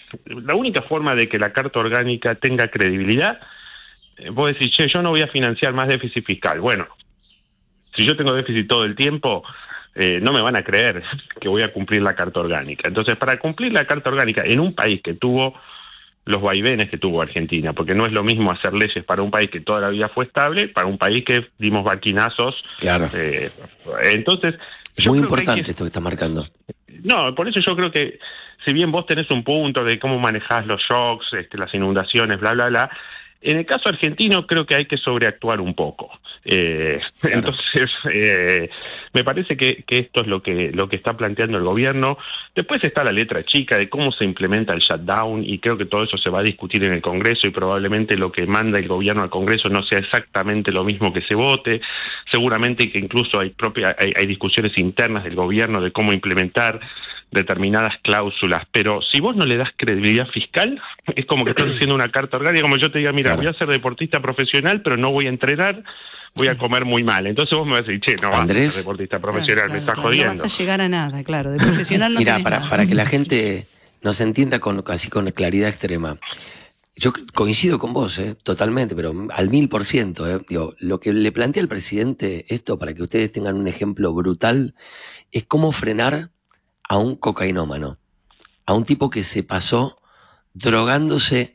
la única forma de que la Carta Orgánica tenga credibilidad, vos decís, che, yo no voy a financiar más déficit fiscal. Bueno, si yo tengo déficit todo el tiempo, no me van a creer que voy a cumplir la Carta Orgánica. Entonces, para cumplir la Carta Orgánica en un país que tuvo los vaivenes que tuvo Argentina, porque no es lo mismo hacer leyes para un país que toda la vida fue estable, para un país que dimos vaquinazos. Claro. Entonces, es muy importante esto que está marcando. No, por eso yo creo que, si bien vos tenés un punto de cómo manejás los shocks, las inundaciones, bla, bla, bla, en el caso argentino creo que hay que sobreactuar un poco. Claro. Entonces, me parece que esto es lo que está planteando el gobierno. Después está la letra chica de cómo se implementa el shutdown, y creo que todo eso se va a discutir en el Congreso, y probablemente lo que manda el gobierno al Congreso no sea exactamente lo mismo que se vote. Seguramente que incluso hay discusiones internas del gobierno de cómo implementar determinadas cláusulas, pero si vos no le das credibilidad fiscal, es como que estás haciendo una carta orgánica, como yo te diga, mira, claro, voy a ser deportista profesional, pero no voy a entrenar, voy a comer muy mal. Entonces vos me vas a decir, che, no vas a ser deportista profesional, claro, me estás jodiendo. No vas a llegar a nada, claro, de profesional no. Mira, para que la gente nos entienda así con claridad extrema, yo coincido con vos, totalmente, pero al 1000%. Digo, lo que le plantea el presidente, esto para que ustedes tengan un ejemplo brutal, es cómo frenar a un cocainómano, a un tipo que se pasó drogándose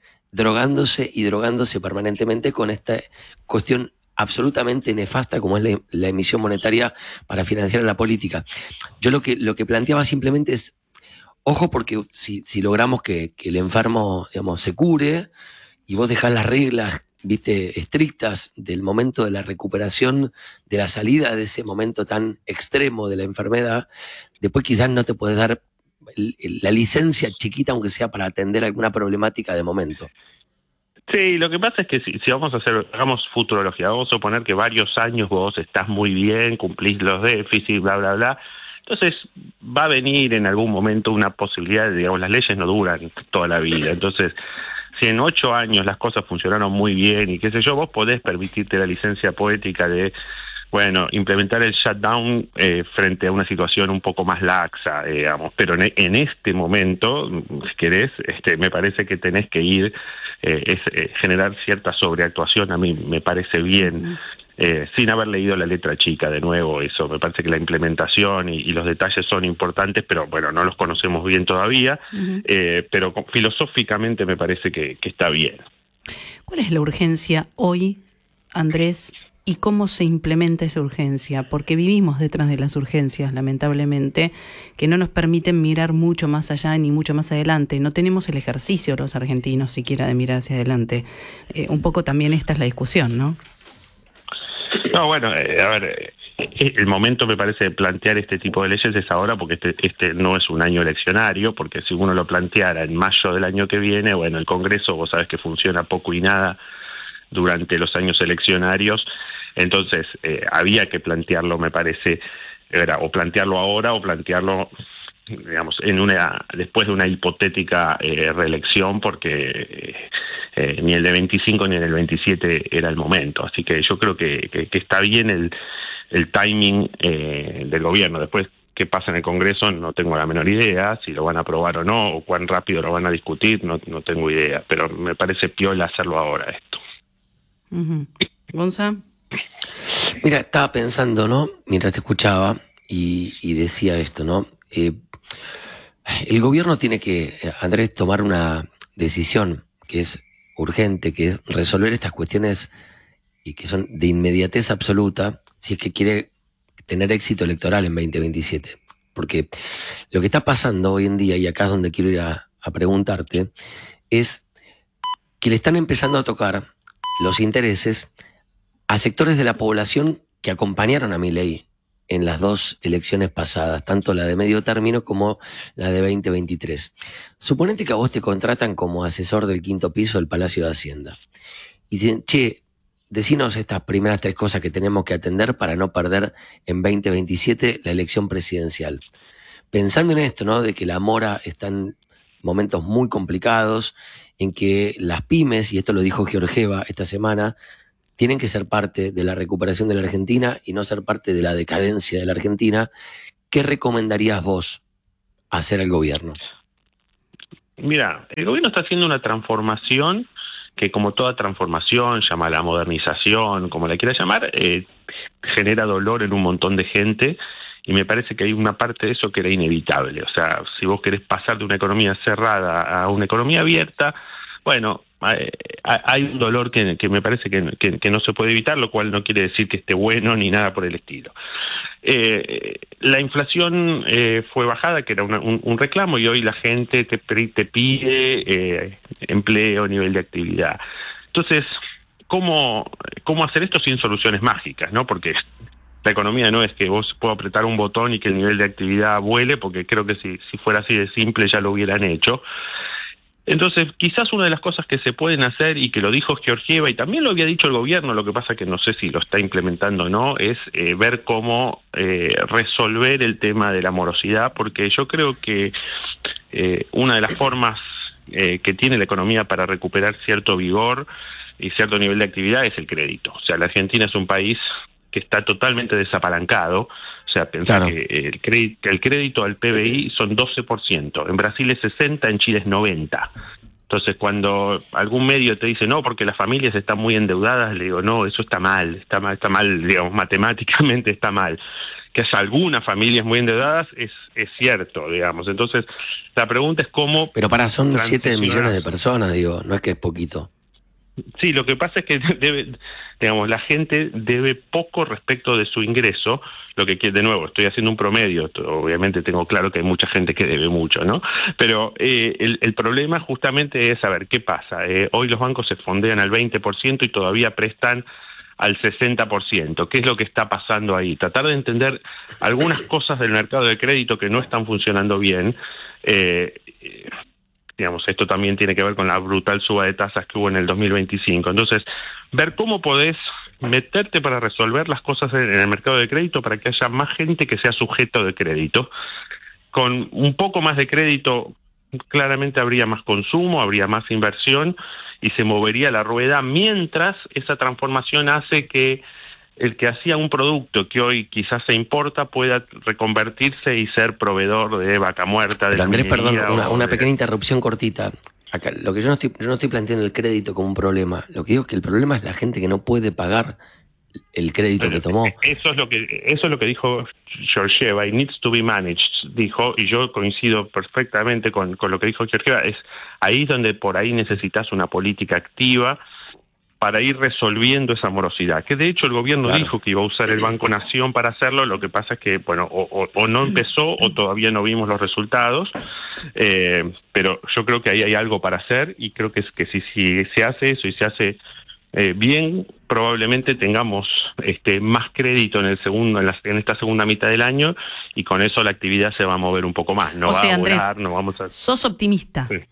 permanentemente con esta cuestión absolutamente nefasta como es la emisión monetaria para financiar la política. Yo lo que planteaba simplemente es, ojo, porque si logramos que el enfermo, digamos, se cure y vos dejás las reglas, viste, estrictas del momento de la recuperación, de la salida de ese momento tan extremo de la enfermedad, después quizás no te puedes dar la licencia chiquita, aunque sea para atender alguna problemática de momento. Sí, lo que pasa es que si hagamos futurología, vamos a suponer que varios años vos estás muy bien, cumplís los déficits, bla, bla, bla. Entonces va a venir en algún momento una posibilidad, digamos, las leyes no duran toda la vida. Entonces, si en 8 años las cosas funcionaron muy bien y qué sé yo, vos podés permitirte la licencia poética de, bueno, implementar el shutdown frente a una situación un poco más laxa, digamos. Pero en este momento, si querés, me parece que tenés que ir, generar cierta sobreactuación, a mí me parece bien. Sin haber leído la letra chica, de nuevo, eso, me parece que la implementación y los detalles son importantes, pero bueno, no los conocemos bien todavía, pero filosóficamente me parece que está bien. ¿Cuál es la urgencia hoy, Andrés, y cómo se implementa esa urgencia? Porque vivimos detrás de las urgencias, lamentablemente, que no nos permiten mirar mucho más allá ni mucho más adelante. No tenemos el ejercicio los argentinos siquiera de mirar hacia adelante. Un poco también esta es la discusión, ¿no? No, bueno, a ver, el momento me parece de plantear este tipo de leyes es ahora, porque este no es un año eleccionario, porque si uno lo planteara en mayo del año que viene, bueno, el Congreso, vos sabés que funciona poco y nada durante los años eleccionarios, entonces había que plantearlo, me parece, o plantearlo ahora o plantearlo, digamos, después de una hipotética reelección, porque ni el de 25 ni en el 27 era el momento. Así que yo creo que está bien el timing del gobierno. Después, qué pasa en el Congreso, no tengo la menor idea, si lo van a aprobar o no, o cuán rápido lo van a discutir, no tengo idea, pero me parece piola hacerlo ahora esto. ¿Gonza? Mira, estaba pensando, ¿no?, mientras te escuchaba y decía esto, ¿no? El gobierno tiene que, Andrés, tomar una decisión que es urgente, que es resolver estas cuestiones y que son de inmediatez absoluta, si es que quiere tener éxito electoral en 2027. Porque lo que está pasando hoy en día, y acá es donde quiero ir a preguntarte, es que le están empezando a tocar los intereses a sectores de la población que acompañaron a Milei en las 2 elecciones pasadas, tanto la de medio término como la de 2023. Suponete que a vos te contratan como asesor del 5º piso del Palacio de Hacienda y dicen, che, decinos estas primeras 3 cosas que tenemos que atender para no perder en 2027 la elección presidencial. Pensando en esto, ¿no?, de que la mora está en momentos muy complicados, en que las pymes, y esto lo dijo Georgieva esta semana, tienen que ser parte de la recuperación de la Argentina y no ser parte de la decadencia de la Argentina. ¿Qué recomendarías vos hacer al gobierno? Mira, el gobierno está haciendo una transformación que, como toda transformación, llama la modernización, como la quiera llamar, genera dolor en un montón de gente, y me parece que hay una parte de eso que era inevitable. O sea, si vos querés pasar de una economía cerrada a una economía abierta, bueno, hay un dolor que me parece que no se puede evitar, lo cual no quiere decir que esté bueno ni nada por el estilo. La inflación fue bajada, que era un reclamo, y hoy la gente te pide empleo, nivel de actividad. Entonces, ¿cómo hacer esto sin soluciones mágicas, no? Porque la economía no es que vos puedas apretar un botón y que el nivel de actividad vuele, porque creo que si fuera así de simple ya lo hubieran hecho. Entonces, quizás una de las cosas que se pueden hacer, y que lo dijo Georgieva, y también lo había dicho el gobierno, lo que pasa que no sé si lo está implementando o no, es ver cómo resolver el tema de la morosidad, porque yo creo que una de las formas que tiene la economía para recuperar cierto vigor y cierto nivel de actividad es el crédito. O sea, la Argentina es un país que está totalmente desapalancado. O sea, pensar Claro. que el crédito al PBI son 12%, en Brasil es 60%, en Chile es 90%. Entonces, cuando algún medio te dice, no, porque las familias están muy endeudadas, le digo, no, eso está mal, digamos, matemáticamente está mal. Que haya algunas familias muy endeudadas es cierto, digamos. Entonces, la pregunta es cómo... Pero son 7 transicionar. millones de personas, digo, no es que es poquito. Sí, lo que pasa es que la gente debe poco respecto de su ingreso, lo que de nuevo, estoy haciendo un promedio, obviamente tengo claro que hay mucha gente que debe mucho, ¿no? Pero el problema justamente es saber qué pasa. Hoy los bancos se fondean al 20% y todavía prestan al 60%. ¿Qué es lo que está pasando ahí? Tratar de entender algunas cosas del mercado de crédito que no están funcionando bien. Digamos, esto también tiene que ver con la brutal suba de tasas que hubo en el 2025. Entonces, ver cómo podés meterte para resolver las cosas en el mercado de crédito para que haya más gente que sea sujeto de crédito. Con un poco más de crédito, claramente habría más consumo, habría más inversión y se movería la rueda, mientras esa transformación hace que el que hacía un producto que hoy quizás se importa pueda reconvertirse y ser proveedor de vaca muerta. Pero de Andrés, perdón, minería una pequeña interrupción cortita. Acá, lo que yo no estoy planteando el crédito como un problema. Lo que digo es que el problema es la gente que no puede pagar el crédito que tomó. Eso es lo que dijo Georgieva, it needs to be managed, dijo, y yo coincido perfectamente con lo que dijo Georgieva. Es ahí donde por ahí necesitas una política activa para ir resolviendo esa morosidad, que de hecho el gobierno dijo que iba a usar el Banco Nación para hacerlo. Lo que pasa es que, bueno, o no empezó o todavía no vimos los resultados, pero yo creo que ahí hay algo para hacer, y creo que si se hace eso y se hace bien, probablemente tengamos más crédito en esta segunda mitad del año, y con eso la actividad se va a mover un poco más. No o va sea, a volar, Andrés, no vamos a... ¿sos optimista? Sí.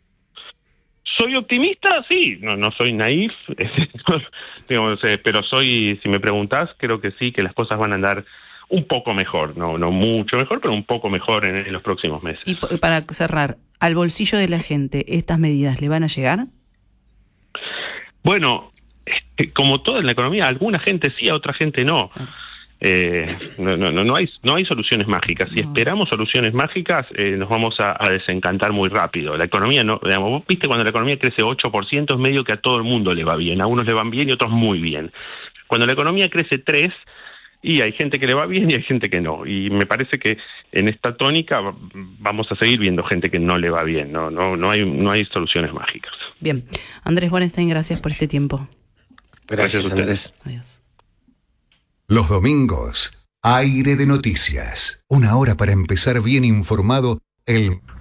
¿Soy optimista? Sí, no soy naif, digamos, pero si me preguntás, creo que sí, que las cosas van a andar un poco mejor, no mucho mejor, pero un poco mejor en los próximos meses. Y para cerrar, ¿al bolsillo de la gente estas medidas le van a llegar? Bueno, como todo en la economía, a alguna gente sí, a otra gente no. No hay soluciones mágicas. Si esperamos soluciones mágicas, nos vamos a desencantar muy rápido. La economía no, digamos, vos viste, cuando la economía crece 8%, es medio que a todo el mundo le va bien. A unos le van bien y a otros muy bien. Cuando la economía crece 3%, y hay gente que le va bien y hay gente que no. Y me parece que en esta tónica vamos a seguir viendo gente que no le va bien. No hay soluciones mágicas. Bien. Andrés Borenstein, gracias por este tiempo. Gracias, Andrés. Adiós. Los domingos, Aire de Noticias. Una hora para empezar bien informado el